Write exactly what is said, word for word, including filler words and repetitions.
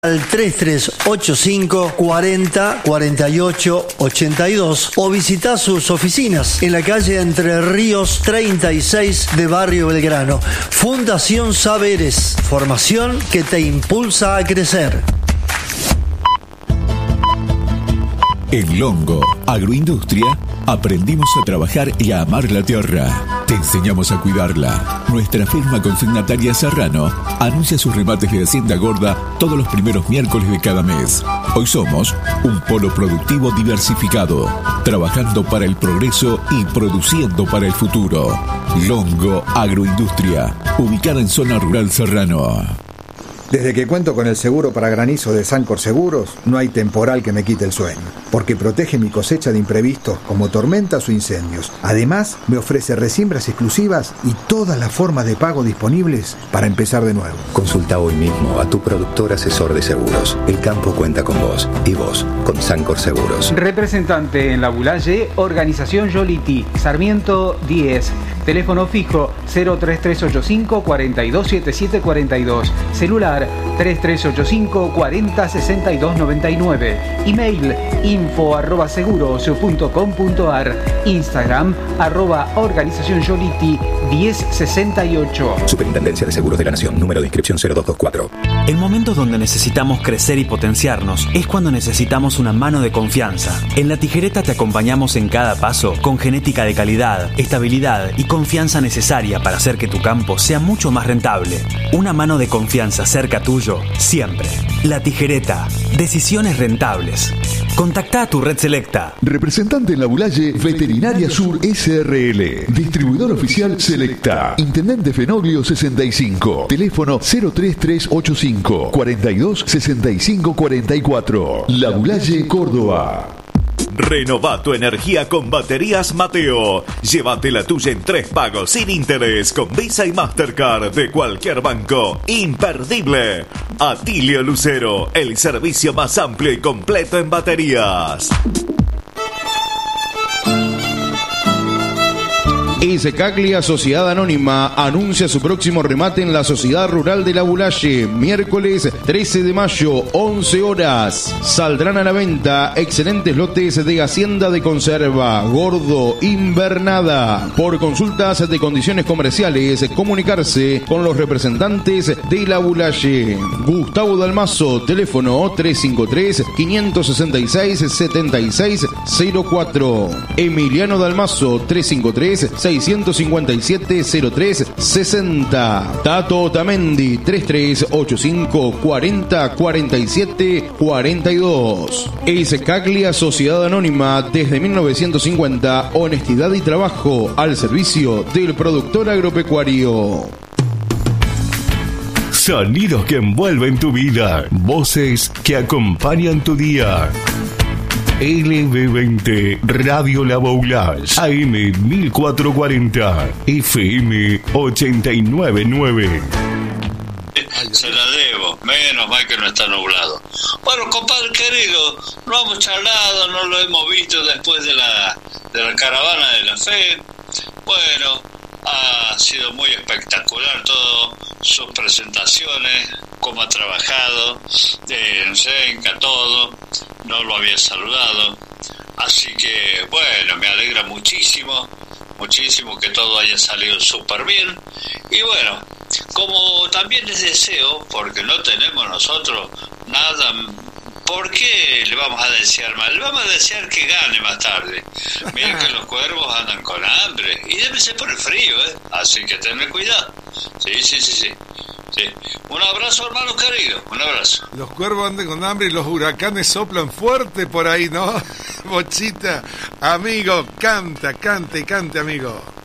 al tres tres ocho cinco, cuarenta, cuarenta y ocho, ochenta y dos o visita sus oficinas en la calle Entre Ríos treinta y seis de Barrio Belgrano. Fundación Saberes, formación que te impulsa a crecer. En Longo Agroindustria aprendimos a trabajar y a amar la tierra. Te enseñamos a cuidarla. Nuestra firma consignataria Serrano anuncia sus remates de Hacienda Gorda todos los primeros miércoles de cada mes. Hoy somos un polo productivo diversificado, trabajando para el progreso y produciendo para el futuro. Longo Agroindustria, ubicada en zona rural Serrano. Desde que cuento con el seguro para granizo de Sancor Seguros, no hay temporal que me quite el sueño, porque protege mi cosecha de imprevistos como tormentas o incendios. Además, me ofrece resiembras exclusivas y todas las formas de pago disponibles para empezar de nuevo. Consulta hoy mismo a tu productor asesor de seguros. El campo cuenta con vos y vos con Sancor Seguros. Representante en La Bulaye, Organización Yoliti, Sarmiento diez. Teléfono fijo cero tres tres ocho cinco, cuatro dos siete siete cuatro dos. Celular tres tres ocho cinco, cuarenta, sesenta y dos noventa y nueve. Email info arroba seguros punto com punto ar. Instagram arroba organización Yoliti diez sesenta y ocho. Superintendencia de Seguros de la Nación. Número de inscripción cero dos dos cuatro. En momentos donde necesitamos crecer y potenciarnos es cuando necesitamos una mano de confianza. En La Tijereta te acompañamos en cada paso con genética de calidad, estabilidad y confianza necesaria para hacer que tu campo sea mucho más rentable. Una mano de confianza cerca tuyo, siempre. La Tijereta. Decisiones rentables. Contactá a tu red selecta. Representante en La Bulaye, Veterinaria Sur S R L. Distribuidor oficial Selecta. Intendente Fenoglio sesenta y cinco. Teléfono cero tres tres ocho cinco, cuarenta y dos, sesenta y cinco cuarenta y cuatro. La Bulaye, Córdoba. Renová tu energía con Baterías Mateo. Llévate la tuya en tres pagos sin interés con Visa y Mastercard de cualquier banco. Imperdible. Atilio Lucero, el servicio más amplio y completo en baterías. Iscaglia Sociedad Anónima anuncia su próximo remate en la Sociedad Rural de La Bulaye, miércoles trece de mayo, once horas. Saldrán a la venta excelentes lotes de hacienda de conserva, gordo, invernada. Por consultas de condiciones comerciales, comunicarse con los representantes de La Bulaye. Gustavo Dalmazo, teléfono tres cinco tres, cinco seis seis, siete seis cero cuatro. Emiliano Dalmazo, tres cinco tres, seiscientos cincuenta y siete, cero tres sesenta. Tato Otamendi, tres tres ocho cinco, cuarenta, cuarenta y siete, cuarenta y dos. Iscaglia Sociedad Anónima, desde mil novecientos cincuenta, honestidad y trabajo al servicio del productor agropecuario. Sonidos que envuelven tu vida, voces que acompañan tu día. L B veinte Radio La Boulage, A M mil cuatrocientos cuarenta, F M ochenta y nueve punto nueve. Se la debo, menos mal que no está nublado. Bueno, compadre querido, no hemos charlado, no lo hemos visto después de la, de la caravana de la fe. Bueno, ha sido muy espectacular todo, sus presentaciones, cómo ha trabajado, eh, en Senca, todo, no lo había saludado, así que bueno, me alegra muchísimo, muchísimo que todo haya salido súper bien, y bueno, como también les deseo, porque no tenemos nosotros nada. ¿Por qué le vamos a desear mal? Le vamos a desear que gane más tarde. Miren que los cuervos andan con hambre y debe ser por el frío, ¿eh? Así que tened cuidado. Sí, sí, sí, sí. sí. Un abrazo, hermano querido. Un abrazo. Los cuervos andan con hambre y los huracanes soplan fuerte por ahí, ¿no? Bochita, amigo, canta, cante, cante, amigo.